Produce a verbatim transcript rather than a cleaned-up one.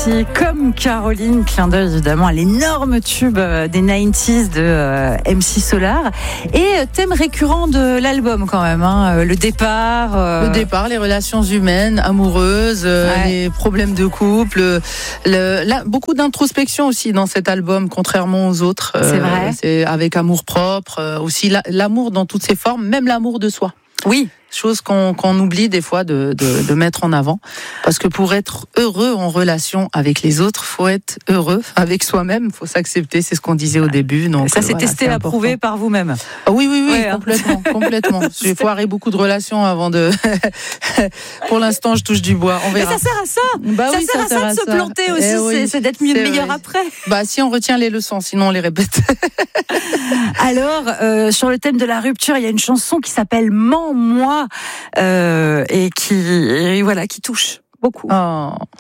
aussi, comme Caroline, clin d'œil évidemment à l'énorme tube des quatre-vingt-dix de euh, M C Solar. Et thème récurrent de l'album quand même, hein, le départ. Euh... Le départ, les relations humaines, amoureuses, euh, ouais. les problèmes de couple. Le, là, beaucoup d'introspection aussi dans cet album, contrairement aux autres. C'est euh, vrai. C'est avec amour propre, euh, aussi la, l'amour dans toutes ses formes, même l'amour de soi. Oui. Chose qu'on, qu'on oublie des fois de, de, de mettre en avant. Parce que pour être heureux en relation avec les autres, faut être heureux avec soi-même, faut s'accepter, c'est ce qu'on disait au début. Donc, ça s'est voilà, testé, approuvé par vous-même. Ah oui, oui, oui, ouais, complètement, hein. complètement. J'ai foiré beaucoup de relations avant de... Pour l'instant, je touche du bois, on verra. Mais ça sert à ça. Bah ça oui, sert ça à sert ça à de se ça. planter aussi, eh oui, c'est, c'est d'être mieux, c'est meilleur vrai. après. Bah si on retient les leçons, sinon on les répète. Alors, euh, sur le thème de la rupture, il y a une chanson qui s'appelle Mens-moi euh, et qui et voilà, qui touche beaucoup. Oh.